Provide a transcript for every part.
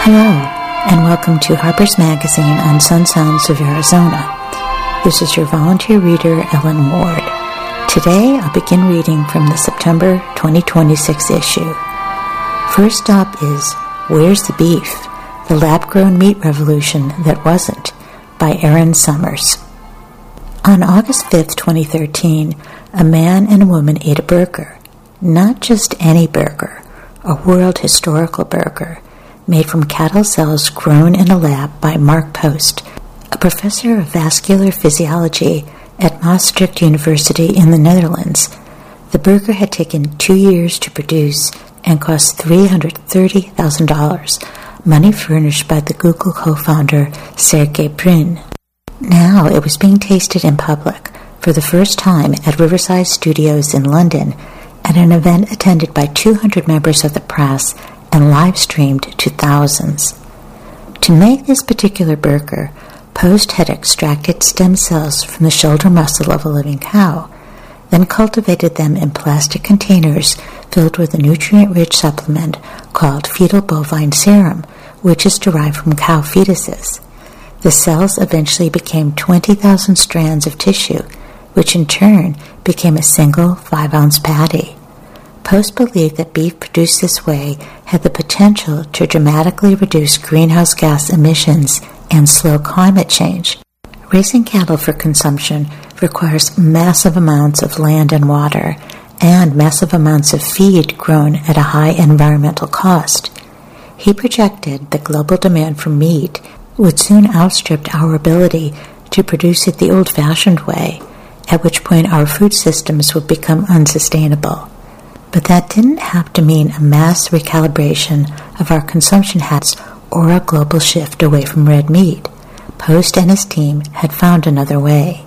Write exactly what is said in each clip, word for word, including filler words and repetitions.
Hello, and welcome to Harper's Magazine on Sun Sounds of Arizona. This is your volunteer reader, Ellen Ward. Today, I'll begin reading from the September twenty twenty-six issue. First up is Where's the Beef? The Lab-Grown Meat Revolution That Wasn't, by Erin Summers. On August fifth, twenty thirteen, a man and a woman ate a burger. Not just any burger, a world historical burger, made from cattle cells grown in a lab by Mark Post, a professor of vascular physiology at Maastricht University in the Netherlands. The burger had taken two years to produce and cost three hundred thirty thousand dollars, money furnished by the Google co-founder Sergey Brin. Now it was being tasted in public for the first time at Riverside Studios in London at an event attended by two hundred members of the press and live-streamed to thousands. To make this particular burger, Post had extracted stem cells from the shoulder muscle of a living cow, then cultivated them in plastic containers filled with a nutrient-rich supplement called fetal bovine serum, which is derived from cow fetuses. The cells eventually became twenty thousand strands of tissue, which in turn became a single five-ounce patty. Post believed that beef produced this way had the potential to dramatically reduce greenhouse gas emissions and slow climate change. Raising cattle for consumption requires massive amounts of land and water and massive amounts of feed grown at a high environmental cost. He projected that global demand for meat would soon outstrip our ability to produce it the old-fashioned way, at which point our food systems would become unsustainable. But that didn't have to mean a mass recalibration of our consumption habits or a global shift away from red meat. Post and his team had found another way.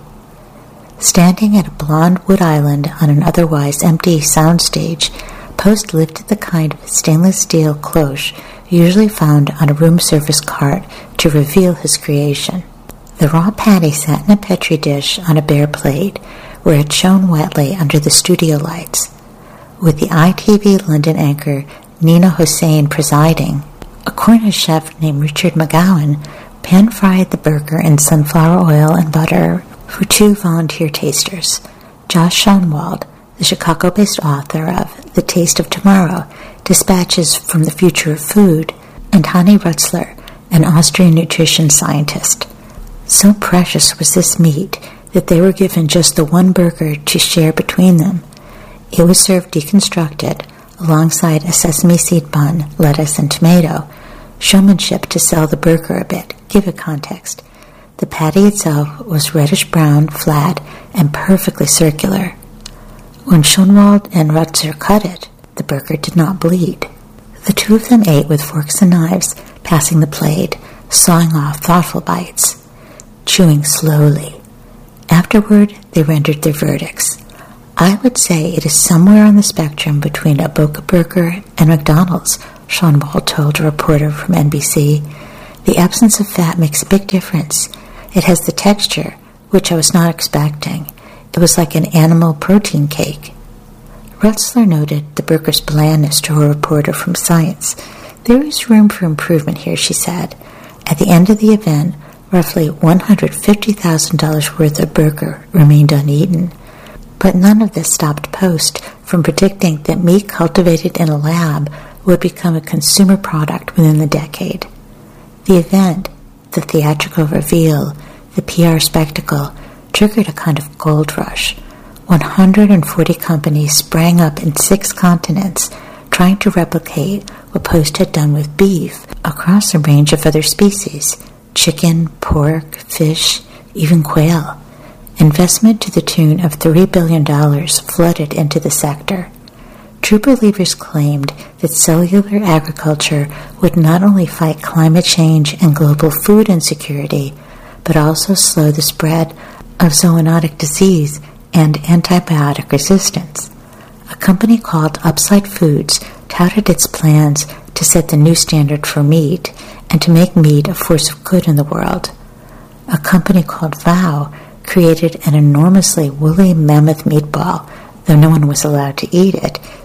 Standing at a blonde wood island on an otherwise empty soundstage, Post lifted the kind of stainless steel cloche usually found on a room service cart to reveal his creation. The raw patty sat in a petri dish on a bare plate, where it shone wetly under the studio lights. With the I T V London anchor Nina Hossein presiding, a Cornish chef named Richard McGowan pan-fried the burger in sunflower oil and butter for two volunteer tasters, Josh Schoenwald, the Chicago-based author of The Taste of Tomorrow, Dispatches from the Future of Food, and Hani Rutzler, an Austrian nutrition scientist. So precious was this meat that they were given just the one burger to share between them. It was served deconstructed alongside a sesame seed bun, lettuce, and tomato. Showmanship to sell the burger a bit, give it context. The patty itself was reddish-brown, flat, and perfectly circular. When Schoenwald and Rutzer cut it, the burger did not bleed. The two of them ate with forks and knives, passing the plate, sawing off thoughtful bites, chewing slowly. Afterward, they rendered their verdicts. I would say it is somewhere on the spectrum between a Boca Burger and McDonald's, Schoenwald told a reporter from N B C. The absence of fat makes a big difference. It has the texture, which I was not expecting. It was like an animal protein cake. Rutzler noted the burger's blandness to a reporter from Science. There is room for improvement here, she said. At the end of the event, roughly one hundred fifty thousand dollars worth of burger remained uneaten. But none of this stopped Post from predicting that meat cultivated in a lab would become a consumer product within the decade. The event, the theatrical reveal, the P R spectacle, triggered a kind of gold rush. one hundred forty companies sprang up in six continents, trying to replicate what Post had done with beef across a range of other species: chicken, pork, fish, even quail. Investment to the tune of three billion dollars flooded into the sector. True believers claimed that cellular agriculture would not only fight climate change and global food insecurity, but also slow the spread of zoonotic disease and antibiotic resistance. A company called Upside Foods touted its plans to set the new standard for meat and to make meat a force of good in the world. A company called Vow created an enormously woolly mammoth meatball, though no one was allowed to eat it,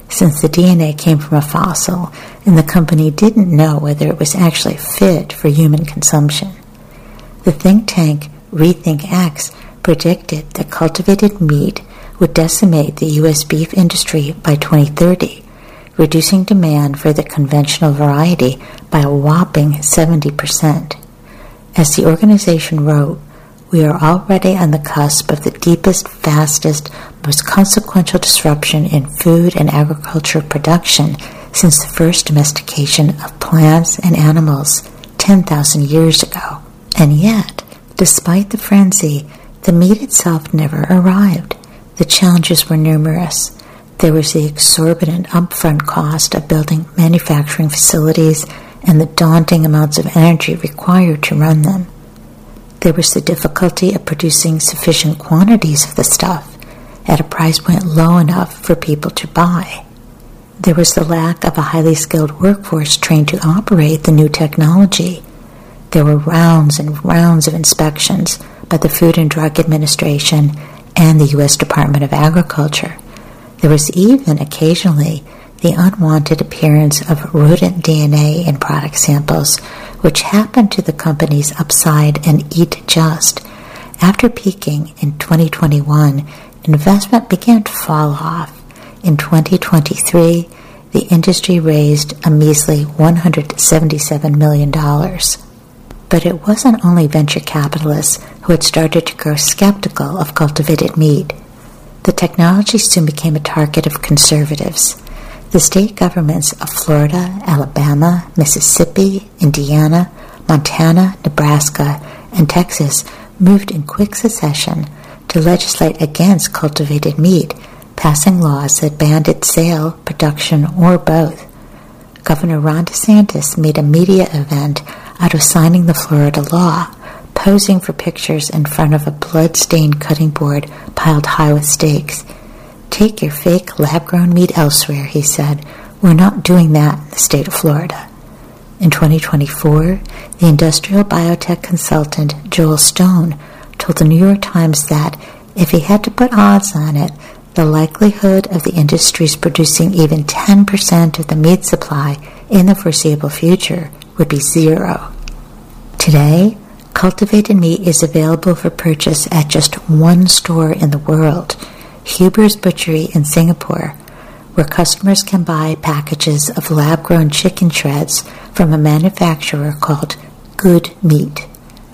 since the D N A came from a fossil and the company didn't know whether it was actually fit for human consumption. The think tank Rethink X predicted that cultivated meat would decimate the U S beef industry by twenty thirty, reducing demand for the conventional variety by a whopping seventy percent. As the organization wrote, we are already on the cusp of the deepest, fastest, most consequential disruption in food and agriculture production since the first domestication of plants and animals ten thousand years ago. And yet, despite the frenzy, the meat itself never arrived. The challenges were numerous. There was the exorbitant upfront cost of building manufacturing facilities and the daunting amounts of energy required to run them. There was the difficulty of producing sufficient quantities of the stuff at a price point low enough for people to buy. There was the lack of a highly skilled workforce trained to operate the new technology. There were rounds and rounds of inspections by the Food and Drug Administration and the U S Department of Agriculture. There was even, occasionally, the unwanted appearance of rodent D N A in product samples, which happened to the companies Upside and Eat Just. After peaking in twenty twenty-one, investment began to fall off. In twenty twenty-three, the industry raised a measly one hundred seventy-seven million dollars. But it wasn't only venture capitalists who had started to grow skeptical of cultivated meat. The technology soon became a target of conservatives. The state governments of Florida, Alabama, Mississippi, Indiana, Montana, Nebraska, and Texas moved in quick succession to legislate against cultivated meat, passing laws that banned its sale, production, or both. Governor Ron DeSantis made a media event out of signing the Florida law, posing for pictures in front of a blood-stained cutting board piled high with stakes. Take your fake lab-grown meat elsewhere, he said. We're not doing that in the state of Florida. In twenty twenty-four, the industrial biotech consultant Joel Stone told the New York Times that if he had to put odds on it, the likelihood of the industries producing even ten percent of the meat supply in the foreseeable future would be zero. Today, cultivated meat is available for purchase at just one store in the world, Huber's Butchery in Singapore, where customers can buy packages of lab-grown chicken shreds from a manufacturer called Good Meat.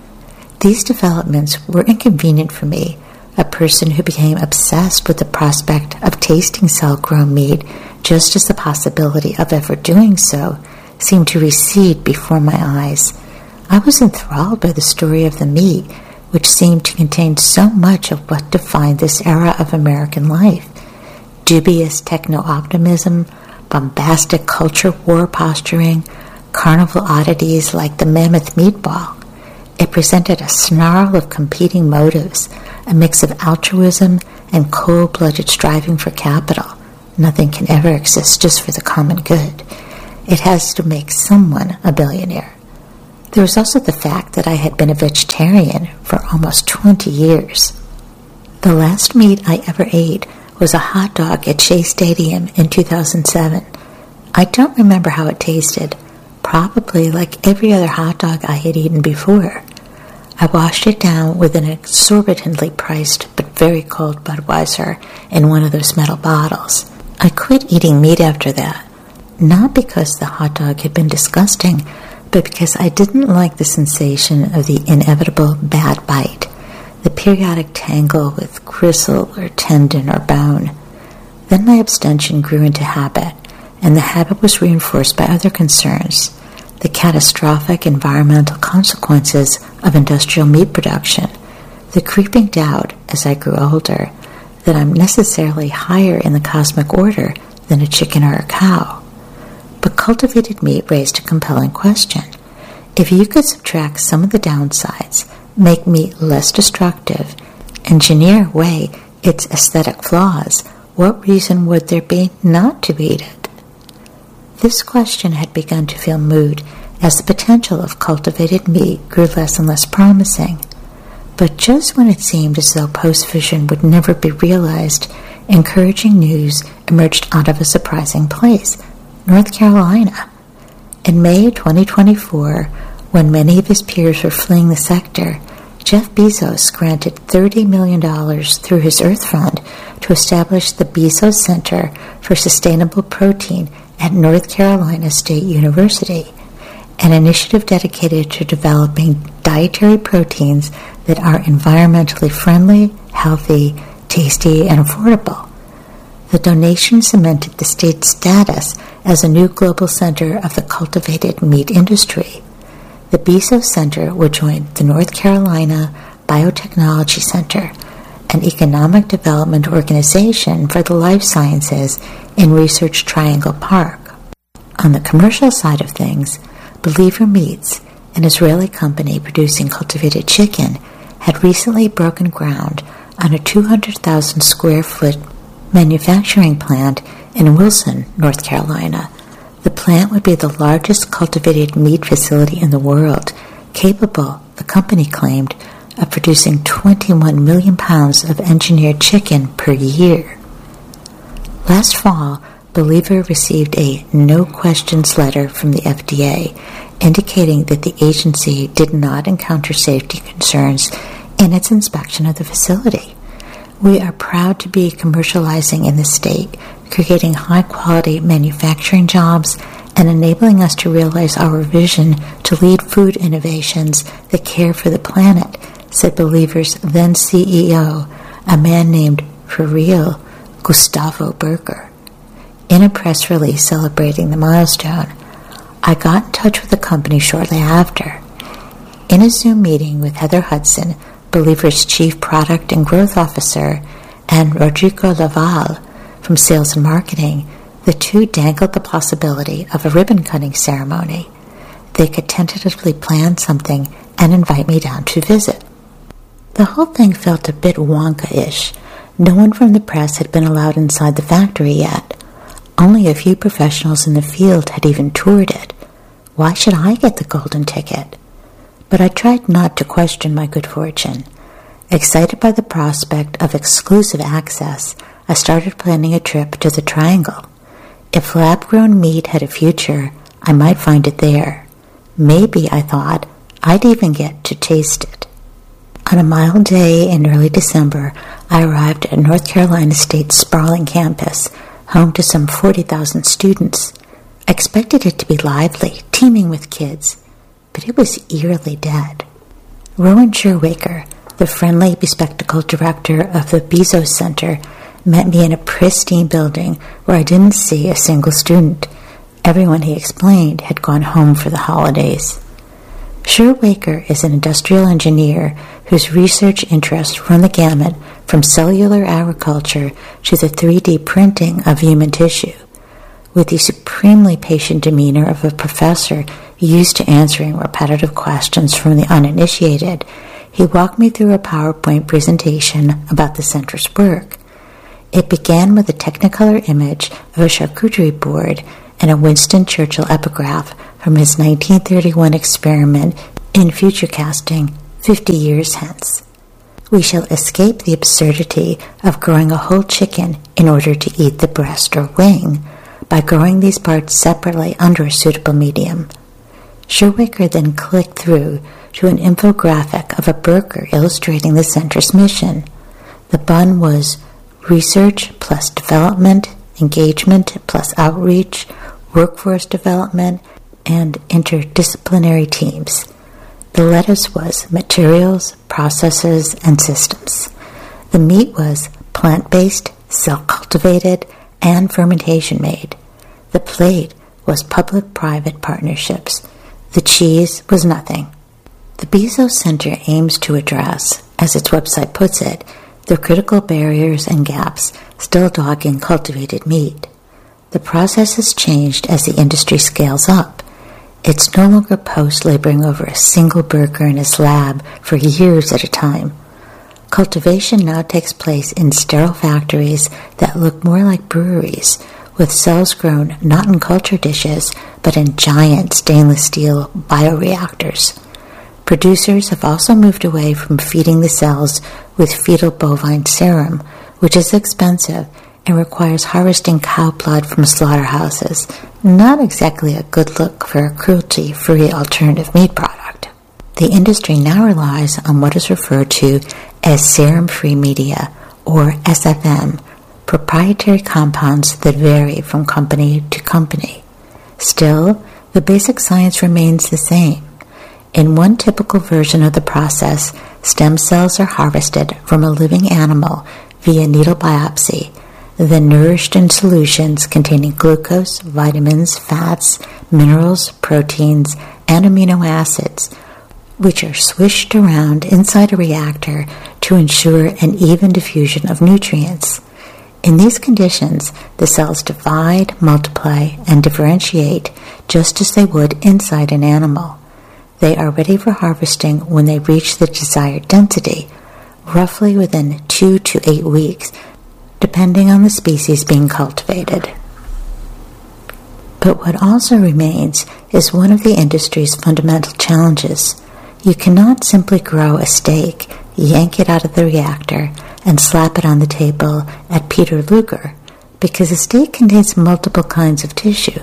These developments were inconvenient for me, a person who became obsessed with the prospect of tasting cell-grown meat just as the possibility of ever doing so seemed to recede before my eyes. I was enthralled by the story of the meat, which seemed to contain so much of what defined this era of American life. Dubious techno-optimism, bombastic culture war posturing, carnival oddities like the mammoth meatball. It presented a snarl of competing motives, a mix of altruism and cold-blooded striving for capital. Nothing can ever exist just for the common good. It has to make someone a billionaire. There was also the fact that I had been a vegetarian for almost twenty years. The last meat I ever ate was a hot dog at Shea Stadium in two thousand seven. I don't remember how it tasted, probably like every other hot dog I had eaten before. I washed it down with an exorbitantly priced but very cold Budweiser in one of those metal bottles. I quit eating meat after that, not because the hot dog had been disgusting, but because I didn't like the sensation of the inevitable bad bite, the periodic tangle with gristle or tendon or bone. Then my abstention grew into habit, and the habit was reinforced by other concerns, the catastrophic environmental consequences of industrial meat production, the creeping doubt, as I grew older, that I'm necessarily higher in the cosmic order than a chicken or a cow. But cultivated meat raised a compelling question. If you could subtract some of the downsides, make meat less destructive, engineer away its aesthetic flaws, what reason would there be not to eat it? This question had begun to feel moot as the potential of cultivated meat grew less and less promising. But just when it seemed as though post-fission would never be realized, encouraging news emerged out of a surprising place, North Carolina. In May twenty twenty-four, when many of his peers were fleeing the sector, Jeff Bezos granted thirty million dollars through his Earth Fund to establish the Bezos Center for Sustainable Protein at North Carolina State University, an initiative dedicated to developing dietary proteins that are environmentally friendly, healthy, tasty, and affordable. The donation cemented the state's status as a new global center of the cultivated meat industry. The Bezos Center will join the North Carolina Biotechnology Center, an economic development organization for the life sciences in Research Triangle Park. On the commercial side of things, Believer Meats, an Israeli company producing cultivated chicken, had recently broken ground on a two hundred thousand square foot manufacturing plant in Wilson, North Carolina. The plant would be the largest cultivated meat facility in the world, capable, the company claimed, of producing twenty-one million pounds of engineered chicken per year. Last fall, Believer received a no-questions letter from the F D A indicating that the agency did not encounter safety concerns in its inspection of the facility. We are proud to be commercializing in the state, creating high-quality manufacturing jobs and enabling us to realize our vision to lead food innovations that care for the planet, said Believer's then C E O, a man named, for real, Gustavo Berger. In a press release celebrating the milestone, I got in touch with the company shortly after. In a Zoom meeting with Heather Hudson, Believer's Chief Product and Growth Officer, and Rodrigo Laval from Sales and Marketing, the two dangled the possibility of a ribbon-cutting ceremony. They could tentatively plan something and invite me down to visit. The whole thing felt a bit Wonka-ish. No one from the press had been allowed inside the factory yet. Only a few professionals in the field had even toured it. Why should I get the golden ticket? But I tried not to question my good fortune. Excited by the prospect of exclusive access, I started planning a trip to the Triangle. If lab-grown meat had a future, I might find it there. Maybe, I thought, I'd even get to taste it. On a mild day in early December, I arrived at North Carolina State's sprawling campus, home to some forty thousand students. I expected it to be lively, teeming with kids, but it was eerily dead. Rowan Sherwaker, the friendly, bespectacled director of the Bezos Center, met me in a pristine building where I didn't see a single student. Everyone, he explained, had gone home for the holidays. Sherwaker is an industrial engineer whose research interests run the gamut from cellular agriculture to the three D printing of human tissue. With the supremely patient demeanor of a professor used to answering repetitive questions from the uninitiated, he walked me through a PowerPoint presentation about the center's work. It began with a Technicolor image of a charcuterie board and a Winston Churchill epigraph from his nineteen thirty-one experiment in future casting fifty years hence. We shall escape the absurdity of growing a whole chicken in order to eat the breast or wing by growing these parts separately under a suitable medium. Sherwaker then clicked through to an infographic of a burger illustrating the center's mission. The bun was research plus development, engagement plus outreach, workforce development, and interdisciplinary teams. The lettuce was materials, processes, and systems. The meat was plant-based, self-cultivated, and fermentation-made. The plate was public-private partnerships. The cheese was nothing. The Bezos Center aims to address, as its website puts it, the critical barriers and gaps still dogging cultivated meat. The process has changed as the industry scales up. It's no longer Post laboring over a single burger in his lab for years at a time. Cultivation now takes place in sterile factories that look more like breweries, with cells grown not in culture dishes, but in giant stainless steel bioreactors. Producers have also moved away from feeding the cells with fetal bovine serum, which is expensive and requires harvesting cow blood from slaughterhouses. Not exactly a good look for a cruelty-free alternative meat product. The industry now relies on what is referred to as serum-free media, or S F M, proprietary compounds that vary from company to company. Still, the basic science remains the same. In one typical version of the process, stem cells are harvested from a living animal via needle biopsy, then nourished in solutions containing glucose, vitamins, fats, minerals, proteins, and amino acids, which are swished around inside a reactor to ensure an even diffusion of nutrients. In these conditions, the cells divide, multiply, and differentiate just as they would inside an animal. They are ready for harvesting when they reach the desired density, roughly within two to eight weeks, depending on the species being cultivated. But what also remains is one of the industry's fundamental challenges. You cannot simply grow a steak, yank it out of the reactor, and slap it on the table at Peter Luger, because a steak contains multiple kinds of tissue.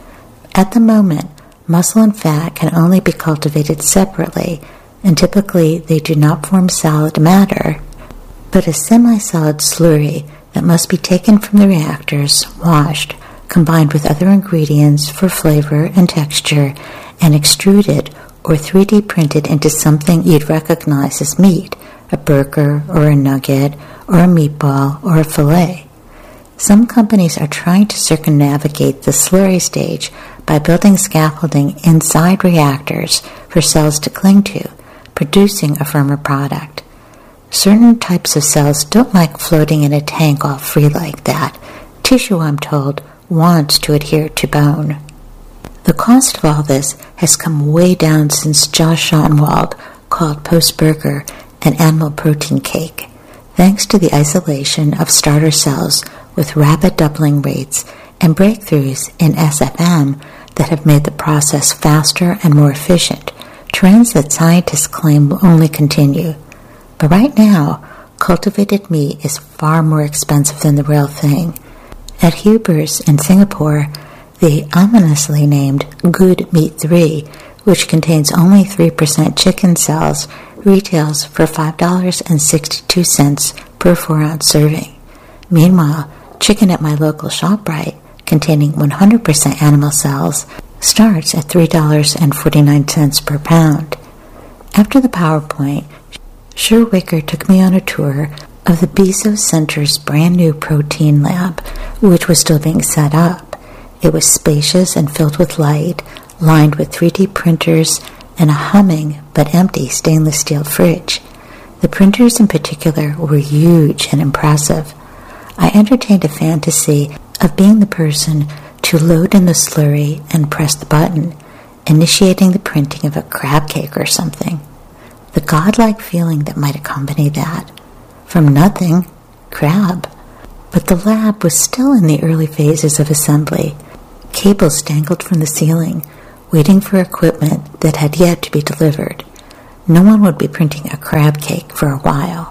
At the moment, muscle and fat can only be cultivated separately, and typically they do not form solid matter, but a semi-solid slurry that must be taken from the reactors, washed, combined with other ingredients for flavor and texture, and extruded or three D printed into something you'd recognize as meat, a burger or a nugget or a meatball or a fillet. Some companies are trying to circumnavigate the slurry stage by building scaffolding inside reactors for cells to cling to, producing a firmer product. Certain types of cells don't like floating in a tank all free like that. Tissue, I'm told, wants to adhere to bone. The cost of all this has come way down since Josh Schonwald called Post-Burger an animal protein cake, thanks to the isolation of starter cells with rapid doubling rates and breakthroughs in S F M that have made the process faster and more efficient, trends that scientists claim will only continue. But right now, cultivated meat is far more expensive than the real thing. At Huber's in Singapore, the ominously named Good Meat three, which contains only three percent chicken cells, retails for five dollars and sixty-two cents per four-ounce serving. Meanwhile, chicken at my local ShopRite, containing one hundred percent animal cells, starts at three dollars and forty-nine cents per pound. After the PowerPoint, Sherwicker took me on a tour of the Bezos Center's brand new protein lab, which was still being set up. It was spacious and filled with light, lined with three D printers and a humming but empty stainless steel fridge. The printers in particular were huge and impressive. I entertained a fantasy of being the person to load in the slurry and press the button, initiating the printing of a crab cake or something. The godlike feeling that might accompany that. From nothing, crab. But the lab was still in the early phases of assembly. Cables dangled from the ceiling, waiting for equipment that had yet to be delivered. No one would be printing a crab cake for a while.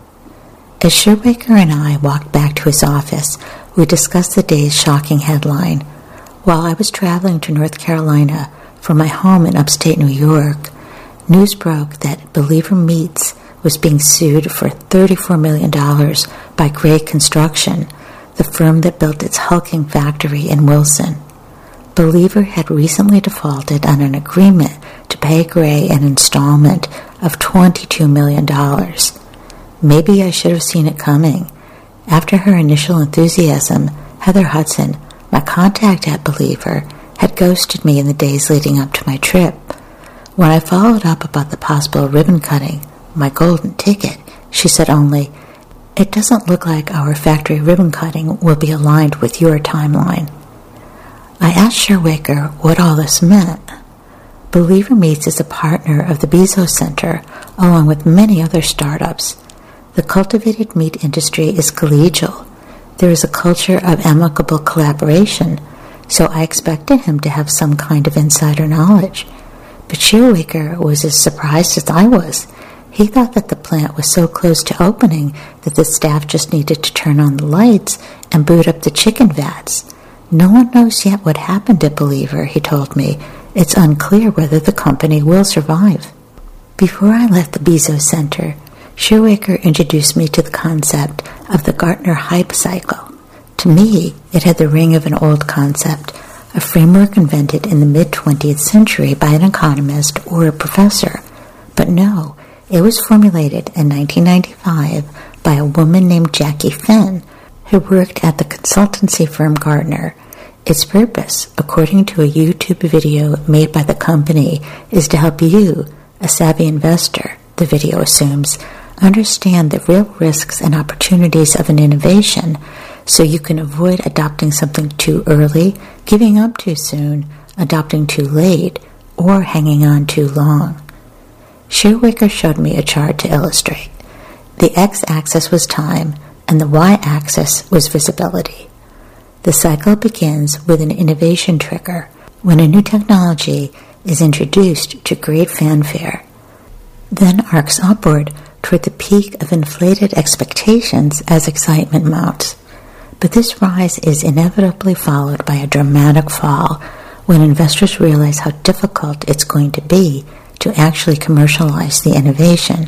As Sherwicker and I walked back to his office, we discussed the day's shocking headline. While I was traveling to North Carolina from my home in upstate New York, news broke that Believer Meats was being sued for thirty-four million dollars by Gray Construction, the firm that built its hulking factory in Wilson. Believer had recently defaulted on an agreement to pay Gray an installment of twenty-two million dollars. Maybe I should have seen it coming. After her initial enthusiasm, Heather Hudson, my contact at Believer, had ghosted me in the days leading up to my trip. When I followed up about the possible ribbon cutting, my golden ticket, she said only, "It doesn't look like our factory ribbon cutting will be aligned with your timeline." I asked Sherwicker what all this meant. Believer Meats is a partner of the Bezos Center, along with many other startups. The cultivated meat industry is collegial. There is a culture of amicable collaboration, so I expected him to have some kind of insider knowledge. But Sherwicker was as surprised as I was. He thought that the plant was so close to opening that the staff just needed to turn on the lights and boot up the chicken vats. No one knows yet what happened at Believer, he told me. It's unclear whether the company will survive. Before I left the Bezos Center, Shearwaker introduced me to the concept of the Gartner Hype Cycle. To me, it had the ring of an old concept, a framework invented in the mid-twentieth century by an economist or a professor. But no, it was formulated in nineteen ninety-five by a woman named Jackie Finn, who worked at the consultancy firm Gartner. Its purpose, according to a YouTube video made by the company, is to help you, a savvy investor, the video assumes, understand the real risks and opportunities of an innovation so you can avoid adopting something too early, giving up too soon, adopting too late, or hanging on too long. Shearwaker showed me a chart to illustrate. The x-axis was time, and the y-axis was visibility. The cycle begins with an innovation trigger, when a new technology is introduced to great fanfare, then arcs upward toward the peak of inflated expectations as excitement mounts. But this rise is inevitably followed by a dramatic fall when investors realize how difficult it's going to be to actually commercialize the innovation.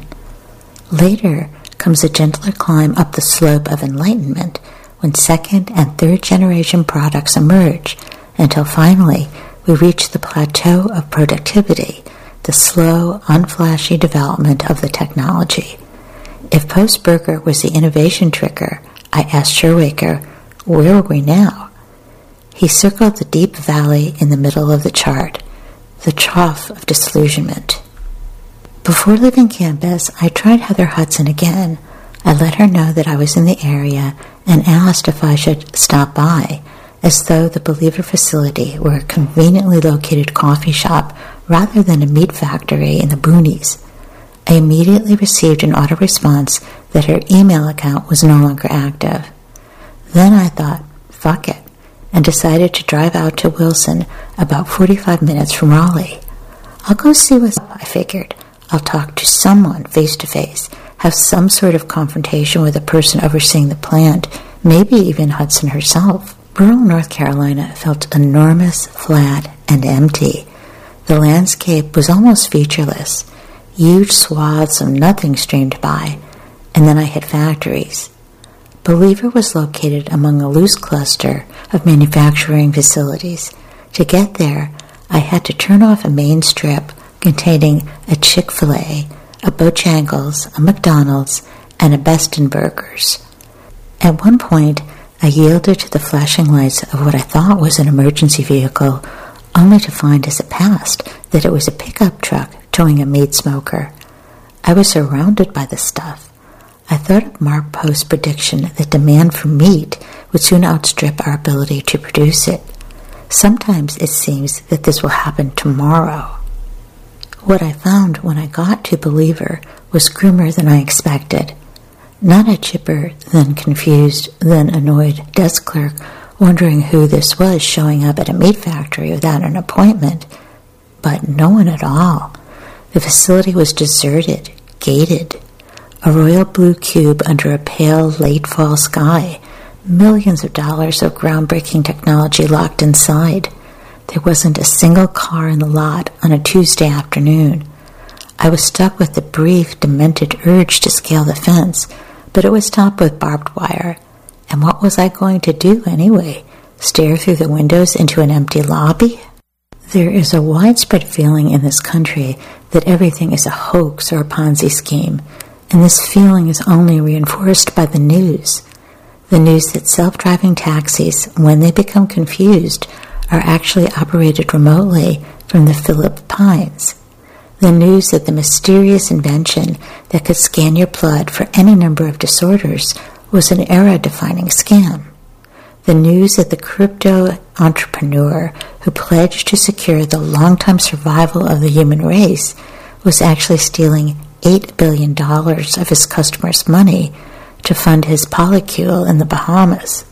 Later comes a gentler climb up the slope of enlightenment when second and third generation products emerge, until finally we reach the plateau of productivity, the slow, unflashy development of the technology. If Post-Burger was the innovation trigger, I asked Shearwaker, where are we now? He circled the deep valley in the middle of the chart, the trough of disillusionment. Before leaving campus, I tried Heather Hudson again. I let her know that I was in the area and asked if I should stop by, as though the Believer facility were a conveniently located coffee shop rather than a meat factory in the boonies. I immediately received an auto-response that her email account was no longer active. Then I thought, fuck it, and decided to drive out to Wilson, about forty-five minutes from Raleigh. I'll go see what's up, I figured. I'll talk to someone face-to-face, have some sort of confrontation with the person overseeing the plant, maybe even Hudson herself. Rural North Carolina felt enormous, flat, and empty. The landscape was almost featureless. Huge swaths of nothing streamed by, and then I hit factories. Believer was located among a loose cluster of manufacturing facilities. To get there, I had to turn off a main strip containing a Chick-fil-A, a Bojangles, a McDonald's, and a Beston Burgers. At one point, I yielded to the flashing lights of what I thought was an emergency vehicle, only to find as it passed that it was a pickup truck towing a meat smoker. I was surrounded by the stuff. I thought of Mark Post's prediction that demand for meat would soon outstrip our ability to produce it. Sometimes it seems that this will happen tomorrow. What I found when I got to Believer was grimmer than I expected. Not a chipper, then confused, then annoyed desk clerk wondering who this was showing up at a meat factory without an appointment, but no one at all. The facility was deserted, gated, a royal blue cube under a pale late fall sky, millions of dollars of groundbreaking technology locked inside. There wasn't a single car in the lot on a Tuesday afternoon. I was stuck with the brief, demented urge to scale the fence, but it was topped with barbed wire. And what was I going to do anyway? Stare through the windows into an empty lobby? There is a widespread feeling in this country that everything is a hoax or a Ponzi scheme, and this feeling is only reinforced by the news. The news that self-driving taxis, when they become confused, are actually operated remotely from the Philippines. The news that the mysterious invention that could scan your blood for any number of disorders was an era-defining scam. The news that the crypto entrepreneur who pledged to secure the long-time survival of the human race was actually stealing eight billion dollars of his customers' money to fund his polycule in the Bahamas.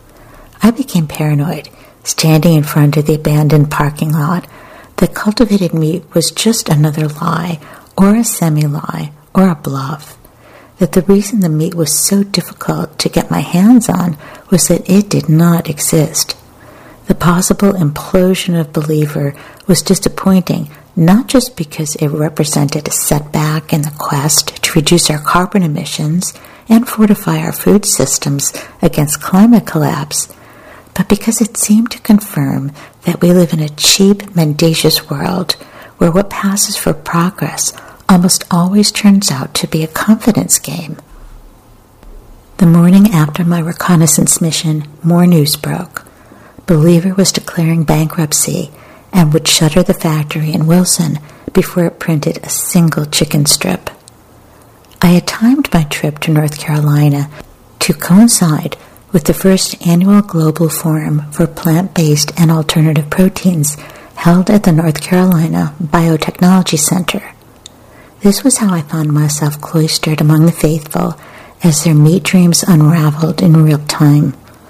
I became paranoid, standing in front of the abandoned parking lot. The cultivated meat was just another lie, or a semi-lie, or a bluff, that the reason the meat was so difficult to get my hands on was that it did not exist. The possible implosion of Believer was disappointing, not just because it represented a setback in the quest to reduce our carbon emissions and fortify our food systems against climate collapse, but because it seemed to confirm that we live in a cheap, mendacious world where what passes for progress almost always turns out to be a confidence game. The morning after my reconnaissance mission, more news broke. Believer was declaring bankruptcy and would shutter the factory in Wilson before it printed a single chicken strip. I had timed my trip to North Carolina to coincide with the first annual Global Forum for Plant-Based and Alternative Proteins held at the North Carolina Biotechnology Center. This was how I found myself cloistered among the faithful as their meat dreams unraveled in real time.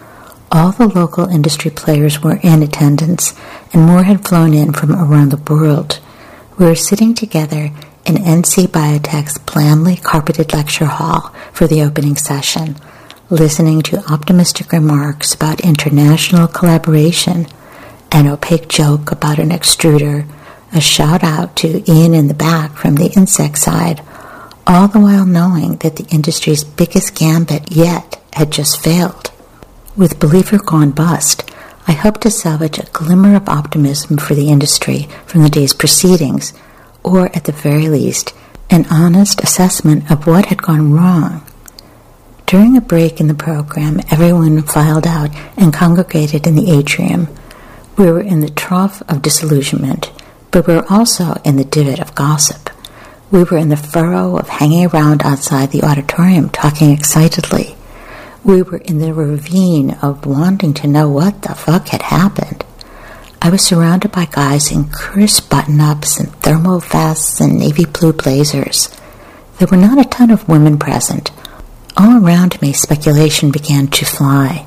All the local industry players were in attendance, and more had flown in from around the world. We were sitting together in N C Biotech's blandly carpeted lecture hall for the opening session, listening to optimistic remarks about international collaboration, an opaque joke about an extruder, a shout-out to Ian in the back from the insect side, all the while knowing that the industry's biggest gambit yet had just failed. With Believer gone bust, I hoped to salvage a glimmer of optimism for the industry from the day's proceedings, or at the very least, an honest assessment of what had gone wrong. During a break in the program, everyone filed out and congregated in the atrium. We were in the trough of disillusionment, but we were also in the divot of gossip. We were in the furrow of hanging around outside the auditorium talking excitedly. We were in the ravine of wanting to know what the fuck had happened. I was surrounded by guys in crisp button-ups and thermal vests and navy blue blazers. There were not a ton of women present. All around me, speculation began to fly.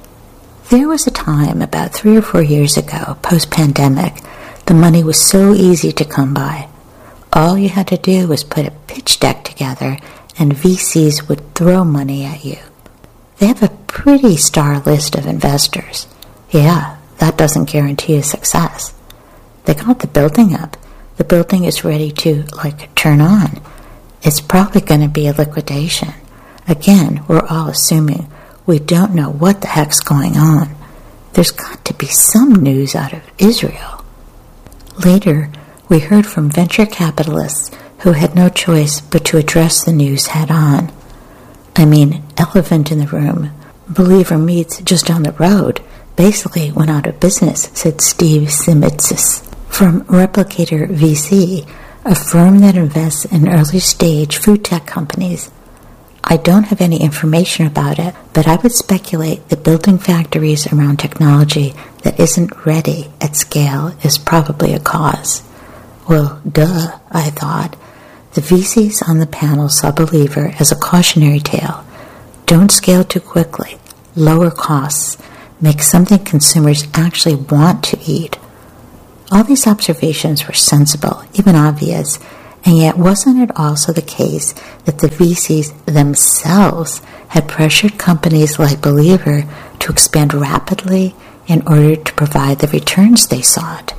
There was a time, about three or four years ago, post-pandemic, the money was so easy to come by. All you had to do was put a pitch deck together, and V Cs would throw money at you. They have a pretty star list of investors. Yeah, that doesn't guarantee a success. They got the building up. The building is ready to, like, turn on. It's probably going to be a liquidation. Again, we're all assuming we don't know what the heck's going on. There's got to be some news out of Israel. Later, we heard from venture capitalists who had no choice but to address the news head-on. I mean, elephant in the room. Believer Meats just down the road basically went out of business, said Steve Simitsis from Replicator V C, a firm that invests in early-stage food tech companies. I don't have any information about it, but I would speculate that building factories around technology that isn't ready at scale is probably a cause. Well, duh, I thought. The V Cs on the panel saw Believer as a cautionary tale. Don't scale too quickly. Lower costs. Make something consumers actually want to eat. All these observations were sensible, even obvious, and yet wasn't it also the case that the V Cs themselves had pressured companies like Believer to expand rapidly in order to provide the returns they sought?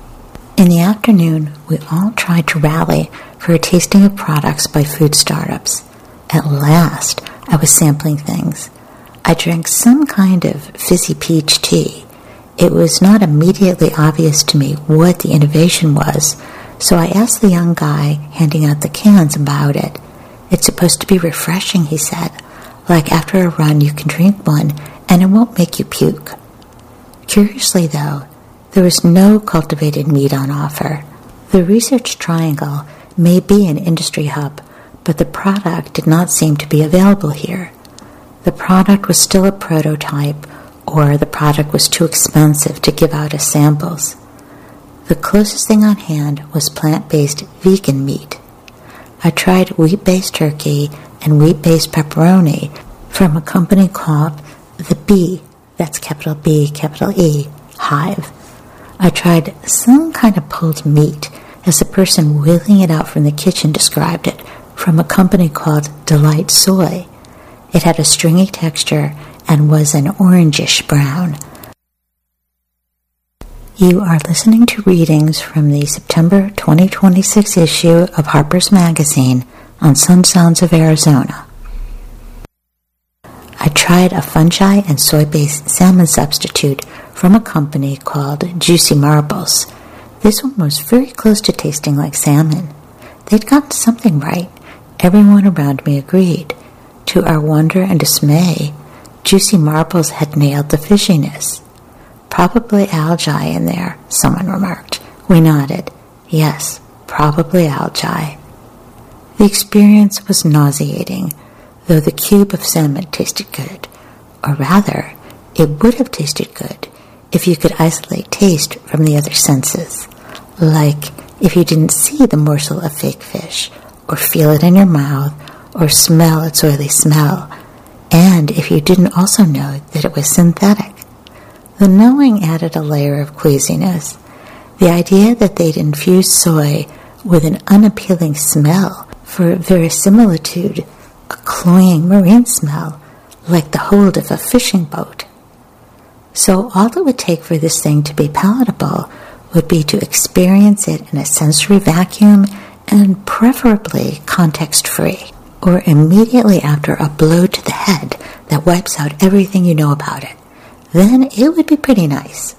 In the afternoon, we all tried to rally for a tasting of products by food startups. At last, I was sampling things. I drank some kind of fizzy peach tea. It was not immediately obvious to me what the innovation was, so I asked the young guy handing out the cans about it. It's supposed to be refreshing, he said. Like after a run, you can drink one, and it won't make you puke. Curiously, though, there was no cultivated meat on offer. The Research Triangle may be an industry hub, but the product did not seem to be available here. The product was still a prototype, or the product was too expensive to give out as samples. The closest thing on hand was plant-based vegan meat. I tried wheat-based turkey and wheat-based pepperoni from a company called The Bee, that's capital B, capital E, Hive. I tried some kind of pulled meat, as the person wheeling it out from the kitchen described it, from a company called Delight Soy. It had a stringy texture and was an orangish brown. You are listening to readings from the September twenty twenty-six issue of Harper's Magazine on Sun Sounds of Arizona. I tried a fungi and soy-based salmon substitute from a company called Juicy Marbles. This one was very close to tasting like salmon. They'd gotten something right. Everyone around me agreed. To our wonder and dismay, Juicy Marbles had nailed the fishiness. Probably algae in there, someone remarked. We nodded. Yes, probably algae. The experience was nauseating, though the cube of salmon tasted good. Or rather, it would have tasted good if you could isolate taste from the other senses. Like if you didn't see the morsel of fake fish, or feel it in your mouth, or smell its oily smell, and if you didn't also know that it was synthetic. The knowing added a layer of queasiness. The idea that they'd infused soy with an unappealing smell for verisimilitude, a cloying marine smell, like the hold of a fishing boat. So all it would take for this thing to be palatable would be to experience it in a sensory vacuum and preferably context-free, or immediately after a blow to the head that wipes out everything you know about it. Then it would be pretty nice.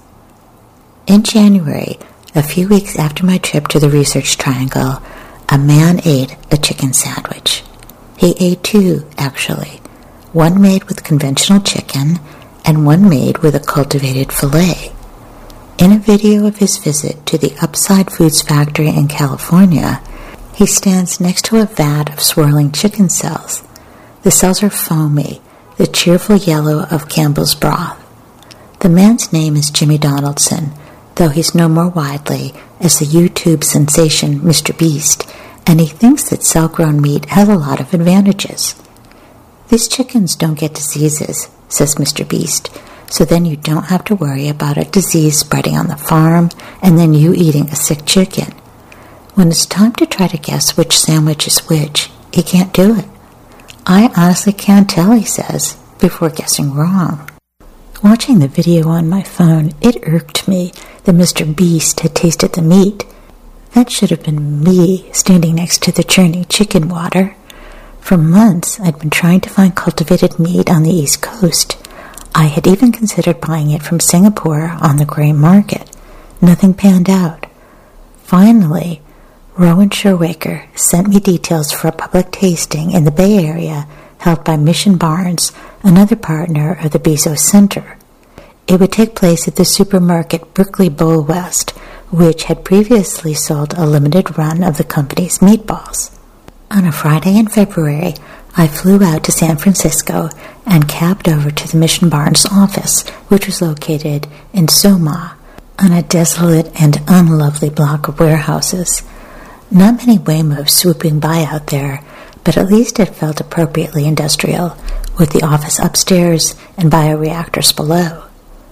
In January, a few weeks after my trip to the Research Triangle, a man ate a chicken sandwich. He ate two, actually. One made with conventional chicken, and one made with a cultivated filet. In a video of his visit to the Upside Foods factory in California, he stands next to a vat of swirling chicken cells. The cells are foamy, the cheerful yellow of Campbell's broth. The man's name is Jimmy Donaldson, though he's known more widely as the YouTube sensation Mister Beast, and he thinks that cell-grown meat has a lot of advantages. These chickens don't get diseases, says Mister Beast, so then you don't have to worry about a disease spreading on the farm and then you eating a sick chicken. When it's time to try to guess which sandwich is which, he can't do it. I honestly can't tell, he says, before guessing wrong. Watching the video on my phone, it irked me that Mister Beast had tasted the meat. That should have been me standing next to the churning chicken water. For months, I'd been trying to find cultivated meat on the East Coast. I had even considered buying it from Singapore on the gray market. Nothing panned out. Finally, Rowan Sherwaker sent me details for a public tasting in the Bay Area held by Mission Barns, another partner of the Bezos Center. It would take place at the supermarket Brickley Bowl West, which had previously sold a limited run of the company's meatballs. On a Friday in February, I flew out to San Francisco and cabbed over to the Mission Barns office, which was located in Soma, on a desolate and unlovely block of warehouses. Not many Waymos swooping by out there, but at least it felt appropriately industrial, with the office upstairs and bioreactors below.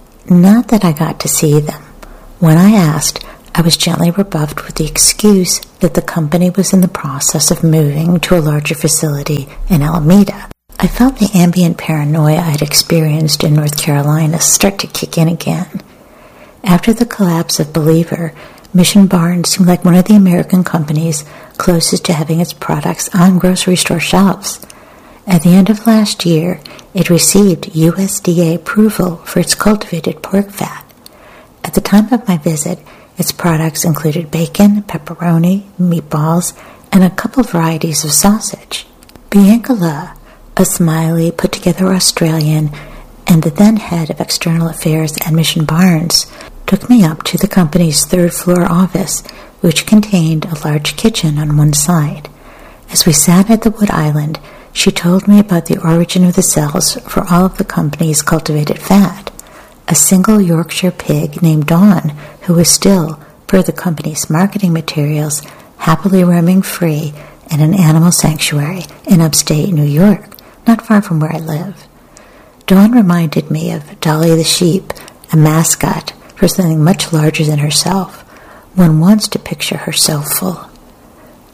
Not that I got to see them. When I asked, I was gently rebuffed with the excuse that the company was in the process of moving to a larger facility in Alameda. I felt the ambient paranoia I had experienced in North Carolina start to kick in again. After the collapse of Believer, Mission Barns seemed like one of the American companies closest to having its products on grocery store shelves. At the end of last year, it received U S D A approval for its cultivated pork fat. At the time of my visit, its products included bacon, pepperoni, meatballs, and a couple varieties of sausage. Bianca La, a smiley, put-together Australian, and the then head of external affairs at Mission Barns, took me up to the company's third-floor office, which contained a large kitchen on one side. As we sat at the wood island, she told me about the origin of the cells for all of the company's cultivated fat. A single Yorkshire pig named Dawn, who was still, per the company's marketing materials, happily roaming free in an animal sanctuary in upstate New York, not far from where I live. Dawn reminded me of Dolly the sheep, a mascot for something much larger than herself. One wants to picture her so full.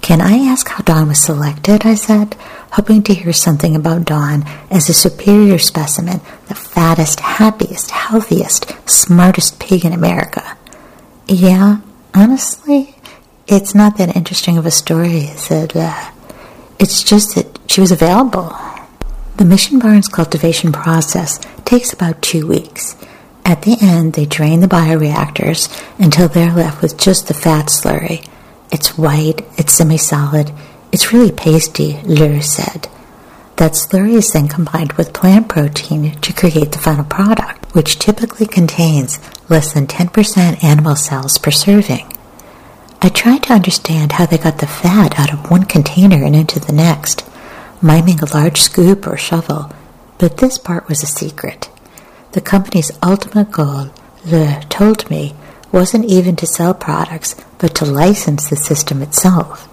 Can I ask how Dawn was selected? I said, hoping to hear something about Dawn as a superior specimen, the fattest, happiest, healthiest, smartest pig in America. Yeah, honestly, it's not that interesting of a story, I said. Uh, it's just that she was available. The Mission Barns cultivation process takes about two weeks. At the end, they drain the bioreactors until they're left with just the fat slurry. It's white, it's semi-solid, it's really pasty, Lur said. That slurry is then combined with plant protein to create the final product, which typically contains less than ten percent animal cells per serving. I tried to understand how they got the fat out of one container and into the next, miming a large scoop or shovel, but this part was a secret. The company's ultimate goal, Lur told me, wasn't even to sell products, but to license the system itself.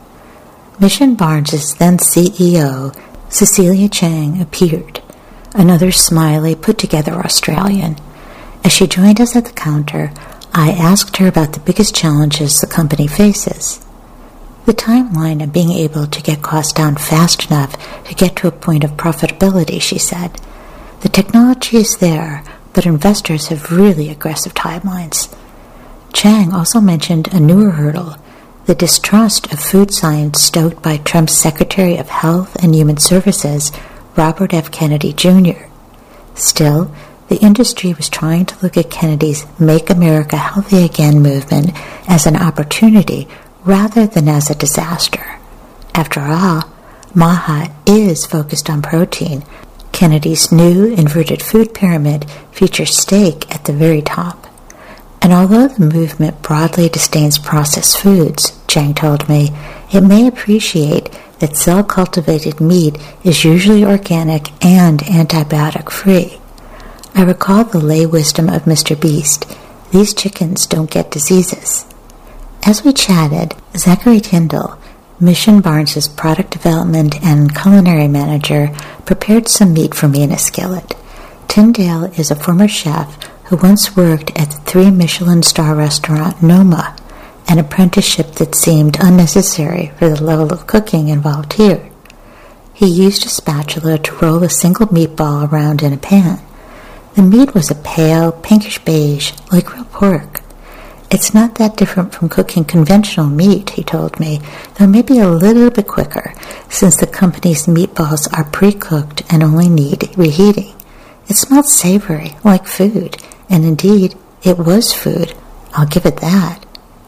Mission Barnes' then C E O, Cecilia Chang, appeared, another smiley, put-together Australian. As she joined us at the counter, I asked her about the biggest challenges the company faces. The timeline of being able to get costs down fast enough to get to a point of profitability, she said. The technology is there, but investors have really aggressive timelines. Chang also mentioned a newer hurdle, the distrust of food science stoked by Trump's Secretary of Health and Human Services, Robert F. Kennedy Junior Still, the industry was trying to look at Kennedy's Make America Healthy Again movement as an opportunity rather than as a disaster. After all, MAHA is focused on protein. Kennedy's new inverted food pyramid features steak at the very top. And although the movement broadly disdains processed foods, Chang told me, it may appreciate that cell-cultivated meat is usually organic and antibiotic-free. I recall the lay wisdom of Mister Beast. These chickens don't get diseases. As we chatted, Zachary Tyndall, Mission Barnes' product development and culinary manager, prepared some meat for me in a skillet. Tyndale is a former chef who once worked at the three Michelin star restaurant Noma, an apprenticeship that seemed unnecessary for the level of cooking involved here. He used a spatula to roll a single meatball around in a pan. The meat was a pale, pinkish beige, like real pork. It's not that different from cooking conventional meat, he told me, though maybe a little bit quicker, since the company's meatballs are pre-cooked and only need reheating. It smelled savory, like food, and indeed, it was food. I'll give it that.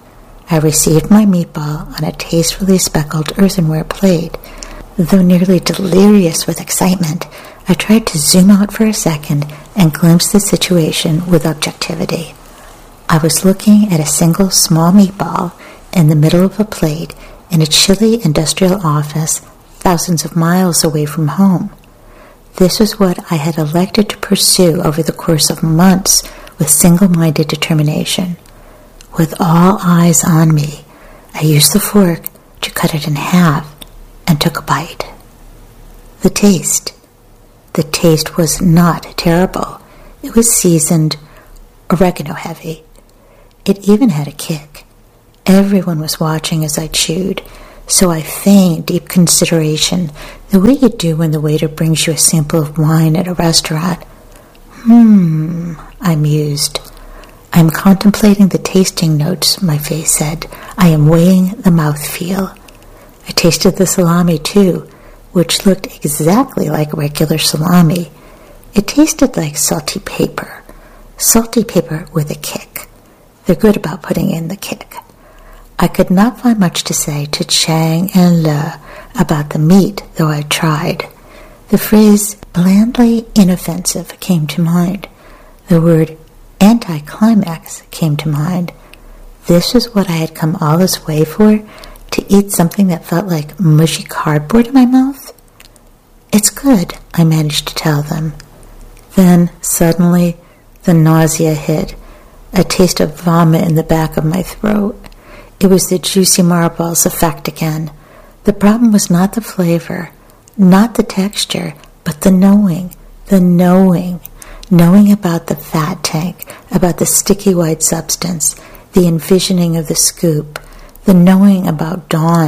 I received my meatball on a tastefully speckled earthenware plate. Though nearly delirious with excitement, I tried to zoom out for a second and glimpse the situation with objectivity. I was looking at a single small meatball in the middle of a plate in a chilly industrial office thousands of miles away from home. This was what I had elected to pursue over the course of months with single-minded determination. With all eyes on me, I used the fork to cut it in half and took a bite. The taste. The taste was not terrible. It was seasoned, oregano heavy. It even had a kick. Everyone was watching as I chewed, so I feigned deep consideration, the way you do when the waiter brings you a sample of wine at a restaurant. Hmm, I mused. I am contemplating the tasting notes, my face said. I am weighing the mouthfeel. I tasted the salami, too, which looked exactly like regular salami. It tasted like salty paper. Salty paper with a kick. They're good about putting in the kick. I could not find much to say to Chang and Le about the meat, though I tried. The phrase blandly inoffensive came to mind. The word anticlimax came to mind. This was what I had come all this way for, to eat something that felt like mushy cardboard in my mouth? It's good, I managed to tell them. Then, suddenly, the nausea hit, a taste of vomit in the back of my throat. It was the juicy marbles effect again. The problem was not the flavor, not the texture, but the knowing, the knowing, knowing about the fat tank, about the sticky white substance, the envisioning of the scoop, the knowing about Dawn,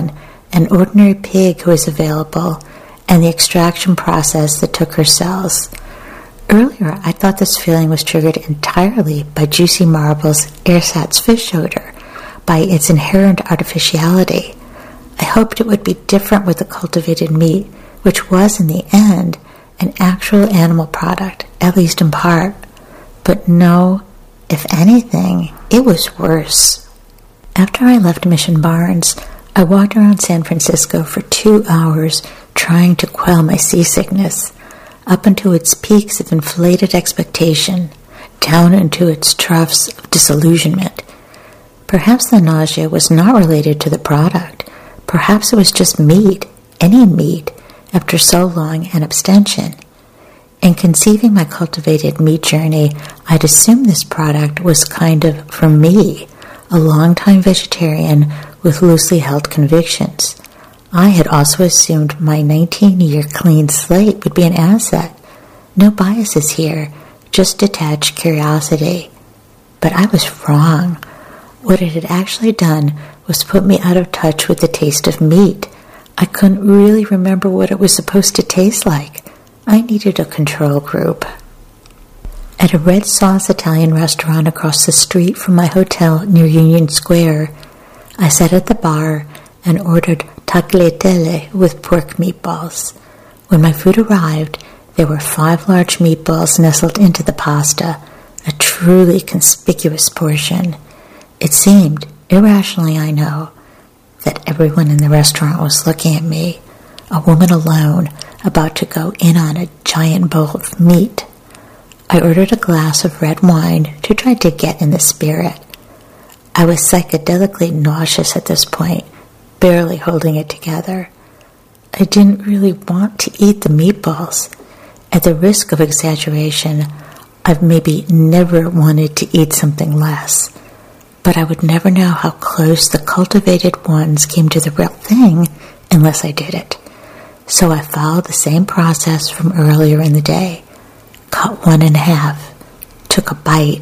an ordinary pig who was available, and the extraction process that took her cells. Earlier, I thought this feeling was triggered entirely by Juicy Marble's ersatz fish odor, by its inherent artificiality. I hoped it would be different with the cultivated meat, which was, in the end, an actual animal product, at least in part. But no, if anything, it was worse. After I left Mission Barns, I walked around San Francisco for two hours trying to quell my seasickness, up into its peaks of inflated expectation, down into its troughs of disillusionment. Perhaps the nausea was not related to the product. Perhaps it was just meat, any meat, after so long an abstention. In conceiving my cultivated meat journey, I'd assumed this product was kind of for me, a longtime vegetarian with loosely held convictions. I had also assumed my nineteen-year clean slate would be an asset. No biases here, just detached curiosity. But I was wrong. What it had actually done was put me out of touch with the taste of meat. I couldn't really remember what it was supposed to taste like. I needed a control group. At a red sauce Italian restaurant across the street from my hotel near Union Square, I sat at the bar and ordered tagliatelle with pork meatballs. When my food arrived, there were five large meatballs nestled into the pasta, a truly conspicuous portion. It seemed, irrationally I know, that everyone in the restaurant was looking at me, a woman alone, about to go in on a giant bowl of meat. I ordered a glass of red wine to try to get in the spirit. I was psychedelically nauseous at this point, barely holding it together. I didn't really want to eat the meatballs. At the risk of exaggeration, I've maybe never wanted to eat something less. But I would never know how close the cultivated ones came to the real thing unless I did it. So I followed the same process from earlier in the day. Cut one in half, took a bite,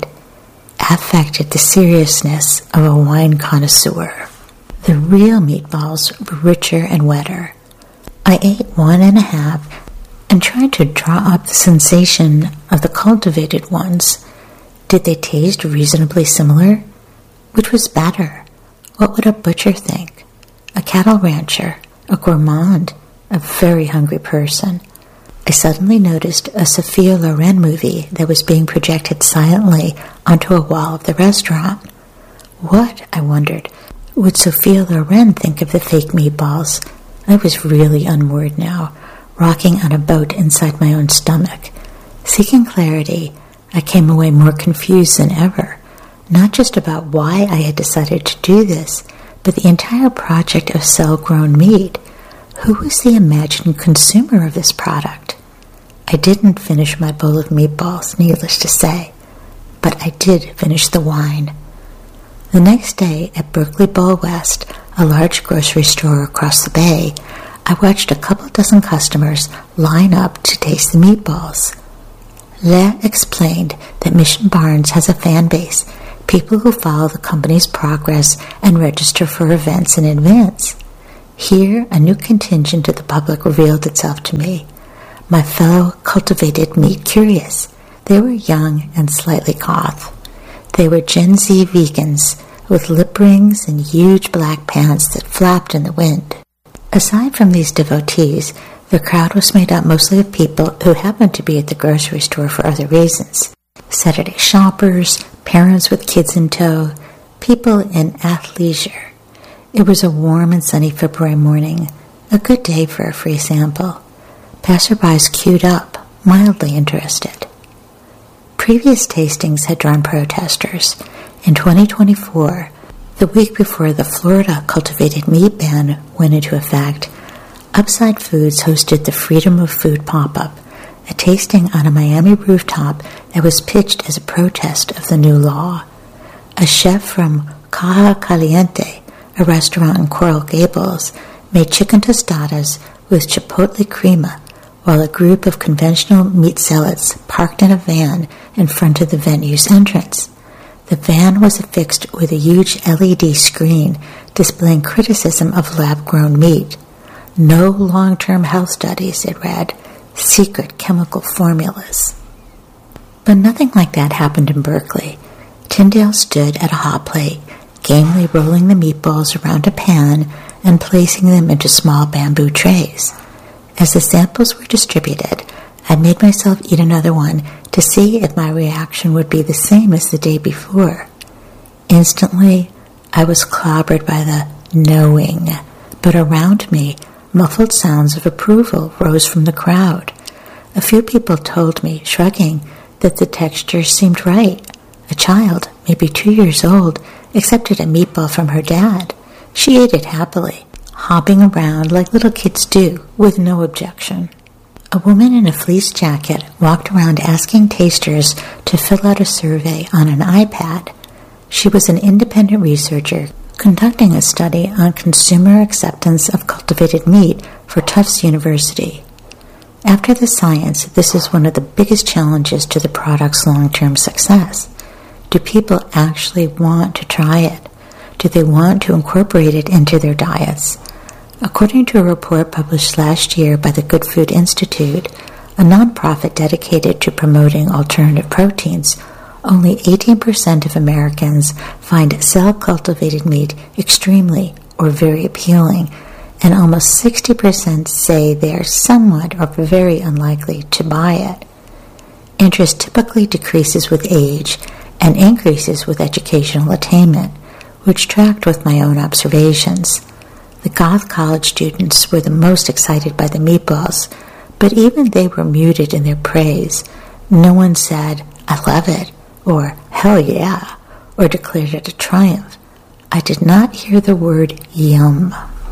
affected the seriousness of a wine connoisseur. The real meatballs were richer and wetter. I ate one and a half and tried to draw up the sensation of the cultivated ones. Did they taste reasonably similar? Which was better? What would a butcher think? A cattle rancher? A gourmand? A very hungry person? I suddenly noticed a Sophia Loren movie that was being projected silently onto a wall of the restaurant. What, I wondered, would Sophia Loren think of the fake meatballs? I was really unmoored now, rocking on a boat inside my own stomach. Seeking clarity, I came away more confused than ever, not just about why I had decided to do this, but the entire project of cell-grown meat. Who was the imagined consumer of this product? I didn't finish my bowl of meatballs, needless to say, but I did finish the wine. The next day at Berkeley Bowl West, a large grocery store across the bay, I watched a couple dozen customers line up to taste the meatballs. Le explained that Mission Barns has a fan base, people who follow the company's progress and register for events in advance. Here, a new contingent of the public revealed itself to me, my fellow cultivated meat curious. They were young and slightly goth. They were Gen Z vegans with lip rings and huge black pants that flapped in the wind. Aside from these devotees, the crowd was made up mostly of people who happened to be at the grocery store for other reasons. Saturday shoppers, parents with kids in tow, people in athleisure. It was a warm and sunny February morning, a good day for a free sample. Passerbys queued up, mildly interested. Previous tastings had drawn protesters. In twenty twenty-four, the week before the Florida cultivated meat ban went into effect, Upside Foods hosted the Freedom of Food pop-up, a tasting on a Miami rooftop that was pitched as a protest of the new law. A chef from Caja Caliente, a restaurant in Coral Gables, made chicken tostadas with chipotle crema, while a group of conventional meat zealots parked in a van in front of the venue's entrance. The van was affixed with a huge L E D screen displaying criticism of lab-grown meat. No long-term health studies, it read. Secret chemical formulas. But nothing like that happened in Berkeley. Tyndale stood at a hot plate, gamely rolling the meatballs around a pan and placing them into small bamboo trays. As the samples were distributed, I made myself eat another one to see if my reaction would be the same as the day before. Instantly, I was clobbered by the knowing, but around me, muffled sounds of approval rose from the crowd. A few people told me, shrugging, that the texture seemed right. A child, maybe two years old, accepted a meatball from her dad. She ate it happily, hopping around like little kids do, with no objection. A woman in a fleece jacket walked around asking tasters to fill out a survey on an iPad. She was an independent researcher conducting a study on consumer acceptance of cultivated meat for Tufts University. After the science, this is one of the biggest challenges to the product's long-term success. Do people actually want to try it? Do they want to incorporate it into their diets? According to a report published last year by the Good Food Institute, a nonprofit dedicated to promoting alternative proteins, only eighteen percent of Americans find cell-cultivated meat extremely or very appealing, and almost sixty percent say they are somewhat or very unlikely to buy it. Interest typically decreases with age and increases with educational attainment, which tracked with my own observations. The Goth College students were the most excited by the meatballs, but even they were muted in their praise. No one said, "I love it," or "Hell yeah," or declared it a triumph. I did not hear the word yum.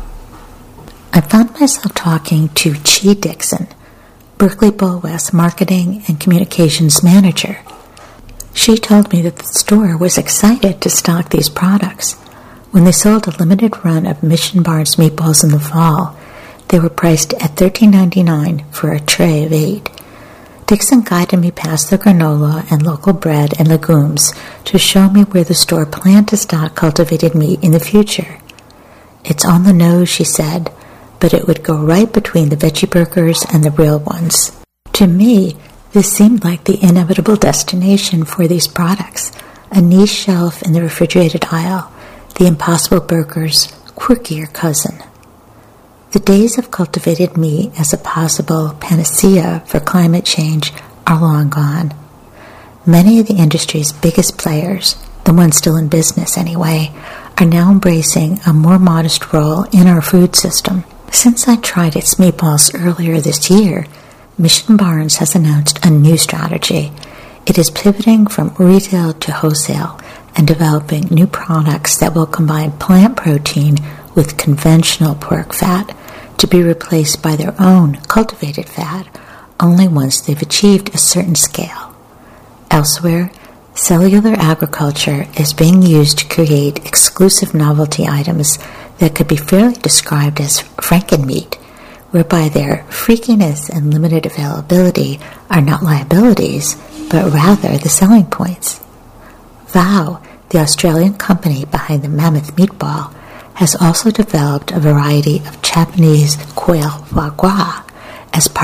I found myself talking to Chi Dixon, Berkeley Bowl West marketing and communications manager. She told me that the store was excited to stock these products. When they sold a limited run of Mission Barns meatballs in the fall, they were priced at thirteen ninety-nine for a tray of eight. Dixon guided me past the granola and local bread and legumes to show me where the store planned to stock cultivated meat in the future. It's on the nose, she said, but it would go right between the veggie burgers and the real ones. To me, this seemed like the inevitable destination for these products, a niche shelf in the refrigerated aisle, the Impossible Burger's quirkier cousin. The days of cultivated meat as a possible panacea for climate change are long gone. Many of the industry's biggest players, the ones still in business anyway, are now embracing a more modest role in our food system. Since I tried its meatballs earlier this year, Mission Barns has announced a new strategy. It is pivoting from retail to wholesale and developing new products that will combine plant protein with conventional pork fat to be replaced by their own cultivated fat only once they've achieved a certain scale. Elsewhere, cellular agriculture is being used to create exclusive novelty items that could be fairly described as Frankenmeat, whereby their freakiness and limited availability are not liabilities, but rather the selling points. Vow, the Australian company behind the Mammoth meatball, has also developed a variety of Japanese quail foie gras as part